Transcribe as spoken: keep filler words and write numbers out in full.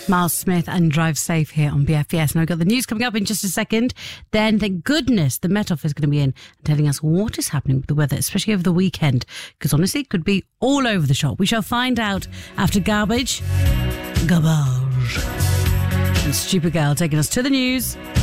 Miles Smith and Drive Safe here on B F B S. Now we've got the news coming up in just a second. Then, thank goodness, the Met Office is going to be in and telling us what is happening with the weather, especially over the weekend. Because honestly, it could be all over the shop. We shall find out after Garbage. Garbage. And Stupid Girl taking us to the news.